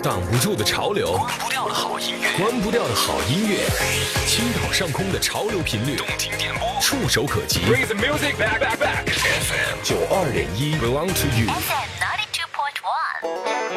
挡不住的潮流， 关不掉的好音乐， 关不掉的好音乐，青岛上空的潮流频率， 动听点播， 触手可及。 Bring the music back, back, back. FM 92.1 belong to you。 FM